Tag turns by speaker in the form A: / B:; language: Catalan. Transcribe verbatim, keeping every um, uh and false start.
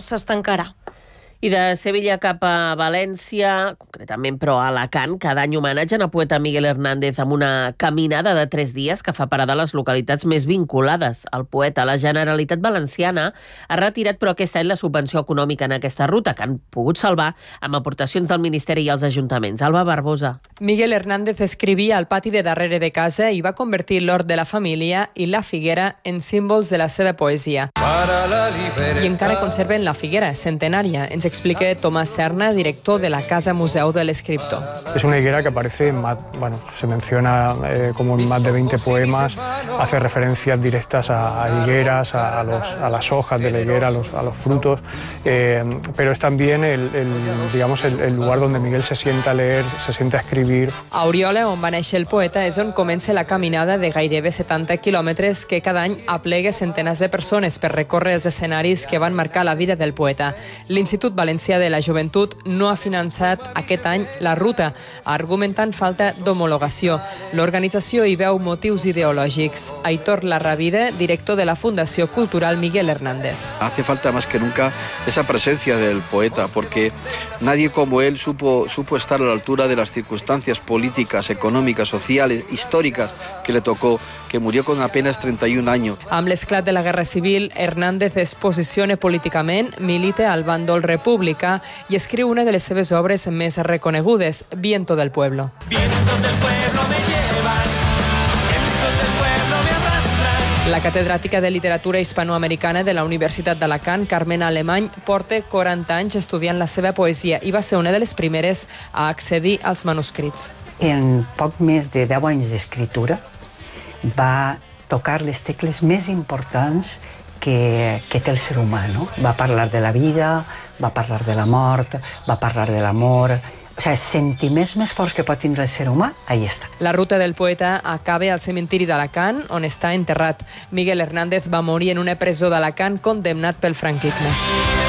A: s'estancarà.
B: I de Sevilla cap a València, concretament però a Alacant, cada any homenatgen al poeta Miguel Hernández amb una caminada de tres dies que fa parada a les localitats més vinculades al poeta. La Generalitat Valenciana ha retirat però aquest any la subvenció econòmica en aquesta ruta, que han pogut salvar amb aportacions del Ministeri i els ajuntaments. Alba Barbosa.
C: Miguel Hernández escrivia al pati de darrere de casa i va convertir l'hort de la família i la figuera en símbols de la seva poesia. I encara conserven la figuera centenària. Ens explica Tomás Serna, director de la Casa Museu de l'Escriptor.
D: Es una higuera que aparece en más, bueno, se menciona eh, como en más de veinte poemas, hace referencias directas a, a higueras, a, a, los, a las hojas de la higuera, a los, a los frutos, eh, pero es también el, el, digamos, el, el lugar donde Miguel se sienta a leer, se sienta a escribir.
C: A Oriola, on va néixer el poeta, és on comença la caminada de gairebé setanta quilòmetres que cada any aplega centenars de persones per recórrer els escenaris que van marcar la vida del poeta. L'Institut Valencià de la Joventut no ha finançat aquest any la ruta, argumentant falta d'homologació. L'organització hi veu motius ideològics. Aitor Larravide, director de la Fundació Cultural Miguel Hernández.
E: Hace falta más que nunca esa presencia del poeta, porque nadie como él supo, supo estar a la altura de las circunstancias políticas, económicas, sociales, históricas que le tocó, que murió con apenas treinta y un años.
C: Amb l'esclat de la Guerra Civil, Hernández es posiciona políticament, milita al bàndol republicà i escriu una de les seves obres més reconegudes, Viento del Pueblo. Vientos del pueblo me llevan, vientos del pueblo me arrastran. La catedràtica de literatura hispanoamericana de la Universitat d'Alacant, Carmen Alemany, porta quaranta anys estudiant la seva poesia i va ser una de les primeres a accedir als manuscrits.
F: En poc més de deu anys d'escriptura va tocar les tecles més importants que, que té el ser humà, no? Va parlar de la vida, va parlar de la mort, va parlar de l'amor. O sigui, sentiments més forts que pot tindre el ser humà, ahí està.
C: La ruta del poeta acaba al cementiri d'Alacant, on està enterrat. Miguel Hernández va morir en una presó d'Alacant condemnat pel franquisme.